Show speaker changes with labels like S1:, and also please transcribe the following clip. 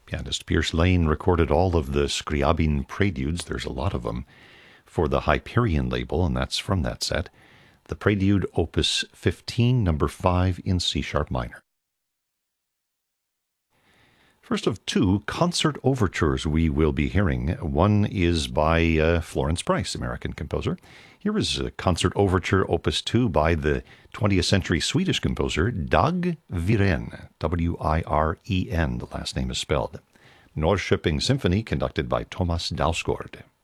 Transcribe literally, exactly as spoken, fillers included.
S1: Pianist Pierce Lane recorded all of the Scriabin preludes, there's a lot of them, for the Hyperion label, and that's from that set. The Prelude, Opus fifteen, number five in C-sharp minor. First of two concert overtures we will be hearing. One is by uh, Florence Price, American composer. Here is a concert overture, Opus two, by the twentieth century Swedish composer Dag Wiren, W I R E N, the last name is spelled. Norrköping Symphony, conducted by Thomas Dausgaard.